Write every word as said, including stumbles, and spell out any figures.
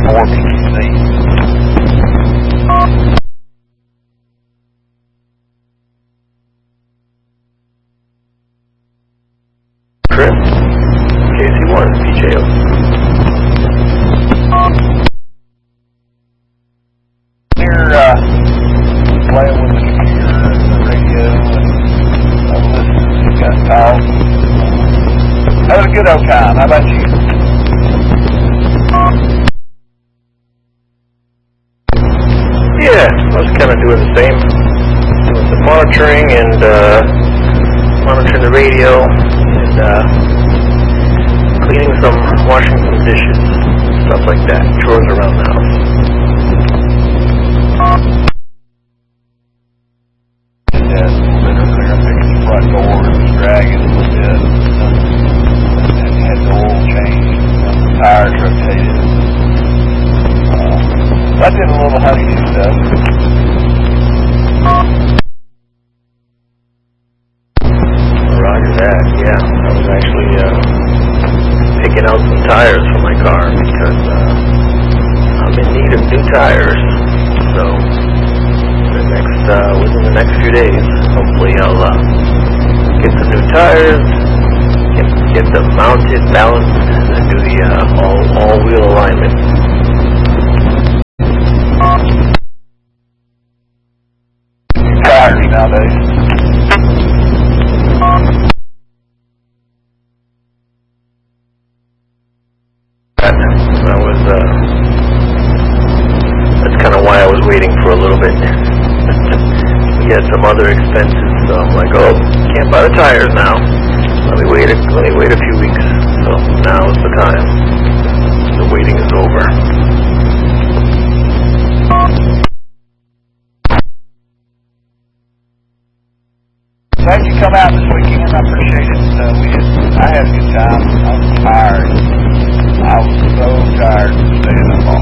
four B Q C. Chris, K C one, P J O. Here, uh, playing with the computer and the radio and uh, listening to you guys talk. Had a good old time. How about you? Yeah, I was kind of doing the same. Doing some monitoring and uh, monitoring the radio and uh, cleaning some, washing some dishes, stuff like that, chores around the house. Yeah, they're fixing the front door, it was dragging a little bit. And had the oil changed, the tires rotated. Uh, I did a little honeydew stuff. Roger that, yeah. I was actually uh, picking out some tires for my car because uh, I'm in need of new tires. So, the next, uh, within the next few days, hopefully I'll uh, get the new tires, get, get them mounted, balanced, and do the uh, all, all-wheel alignment. Tires nowadays. That, that was, uh, that's kind of why I was waiting for a little bit. We had some other expenses, so I'm like, oh, can't buy the tires now. Let me wait a, let me wait a few weeks. So now is the time. The waiting is over. Glad you come out this weekend. I appreciate it. Uh, we had, I had a good time. I was tired. I was so tired from staying up all